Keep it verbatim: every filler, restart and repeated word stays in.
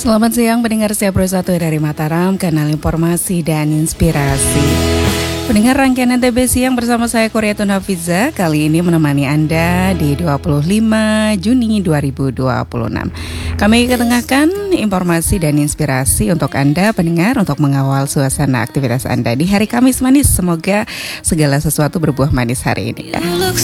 Selamat siang pendengar Setia Pro satu dari Mataram, kanal informasi dan inspirasi. Pendengar rangkaian N T B Siang bersama saya Koryatun Hafiza, kali ini menemani Anda di dua puluh lima Juni dua ribu dua puluh enam. Kami ketengahkan informasi dan inspirasi untuk Anda pendengar untuk mengawal suasana aktivitas Anda di hari Kamis manis. Semoga segala sesuatu berbuah manis hari ini ya.